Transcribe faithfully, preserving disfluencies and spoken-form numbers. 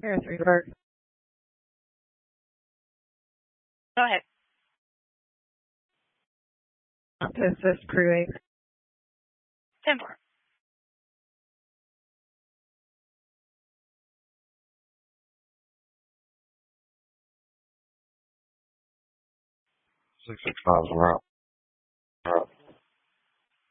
Here's revert. Go ahead. This is crew eight. ten four. Six six five is a route.